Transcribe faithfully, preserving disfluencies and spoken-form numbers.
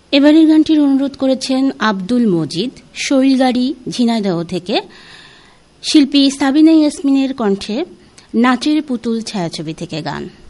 এবারের গানটির অনুরোধ করেছেন আব্দুল মজিদ, শৈলগাড়ি, ঝিনাইদহ থেকে। শিল্পী সাবিনা ইয়াসমিনের কণ্ঠে নাচের পুতুল ছায়াছবি থেকে গান।